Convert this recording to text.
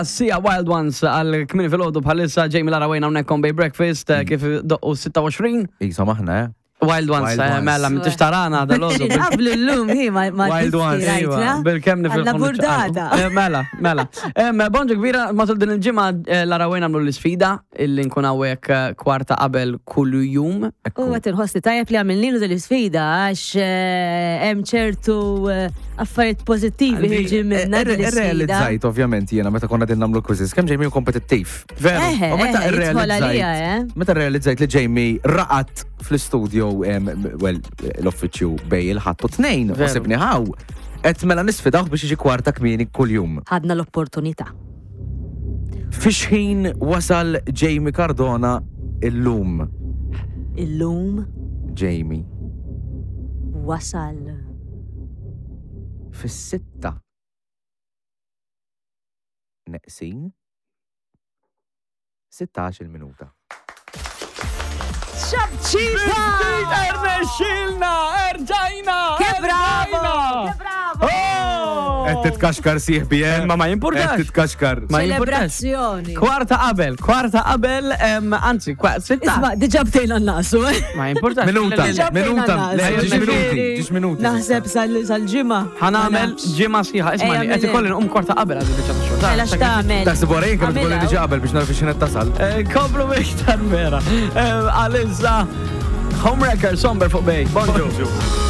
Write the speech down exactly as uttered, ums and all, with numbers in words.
Sija Wild Ones għal kmini fil-ħodu bħalissa Jamie Lara Wayne għamnek on Bay Breakfast kif doqqu sittan u għoxrin. Isa maħna, eh? Wild Ones, mela, mintix tarana dal-ħodu. Qablu l-lum, hi, ma Wild Ones, bil-kem nifil. Għalla burdata. Mela, mela. Bonġu kbira, matul din il-ġimma Lara Wayne għamlu l-sfida, illi nkun għawek kwarta qabel kull jum. U għat nħossi tajab li għamilnilu dal-sfida, għax hemm ċertu affarijiet pozittivi ħiġi minna dal-sfida. Ir-realizzajt, ovvjament, jena, meta konna din namlu quizzes, kem Jamie kompetittiv. Veru. Eh, eh, Meta realizzajt li Jamie raqat fl-studio, well, l-uffiċju bej il-ħattu t-nejn, u sibni ħaw. Et mela nisfidaw biex iġi kwarta kmini kull-jum. Ħadna l-opportunità. Fixħin wasal Jamie Cardona il-lum. Il-lum Jamie. wasal. Fis-sitta. Neqsin. sittax il-minuta. Xabċita! Ernexxilna! Erġajna! Ke bravo! Ke bravo! Qed titkaxkar sieħ bijem. Ma ma jimpurtax. Qed titkaxkar. Ma jimpurtax. Celebrazzjoni. Kwarta qabel, kwarta qabel, anzi, sitta. Isma, diġa btejna n-nasu, eh? Ma jimpurtax. Minuta, minuta, ġiġ minuti, ġiġ minuti. Naħseb sal-ġimma. ħanamel ġimma sħiħa, isma, qed ikolli nqum kwarta qabel għadu biex għadu Mela x'tagħmel? Taħseb warejn kemm tqolli diġà qabel biex narfu x'inhet tasal. Koplu iktar vera. Għalizza, Homewrecker, Somber fuq bej. Bonġu.